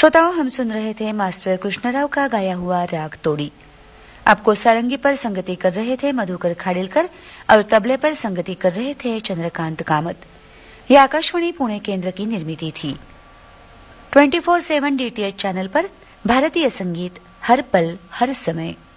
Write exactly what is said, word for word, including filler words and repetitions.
श्रोताओं, हम सुन रहे थे मास्टर कृष्णराव का गाया हुआ राग तोड़ी। आपको सारंगी पर संगति कर रहे थे मधुकर खाड़िलकर और तबले पर संगति कर रहे थे चंद्रकांत कामत। यह आकाशवाणी पुणे केंद्र की निर्मिति थी। Twenty four seven DTH channel पर भारतीय संगीत हर पल हर समय।